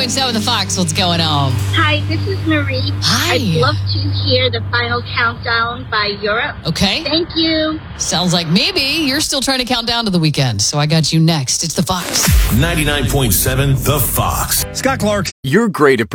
97.7 with the Fox. What's going on? Hi, this is Marie. Hi. I'd love to hear the final countdown by Europe. Okay. Thank you. Sounds like maybe you're still trying to count down to the weekend. So I got you next. It's the Fox. 99.7 The Fox. Scott Clark. You're great at